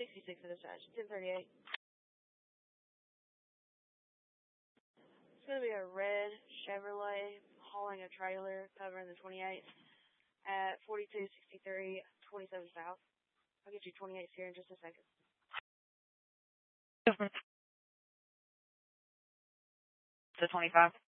66 at dispatch, 1038. It's going to be a red Chevrolet hauling a trailer covering the 28th at 4263 27 South. I'll get you 28s here in just a second. The 25.